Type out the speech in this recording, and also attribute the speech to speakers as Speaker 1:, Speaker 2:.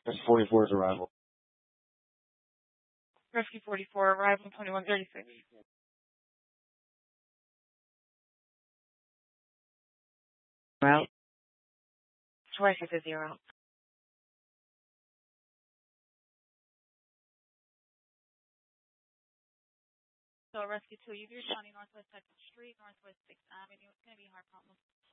Speaker 1: 44's arrival.
Speaker 2: Rescue 44, arrival 2136.
Speaker 3: Route.
Speaker 2: Twice is a 0.
Speaker 4: So Rescue 2, you've reached County Northwest 2nd Street, Northwest 6th Avenue. It's going to be hard problem.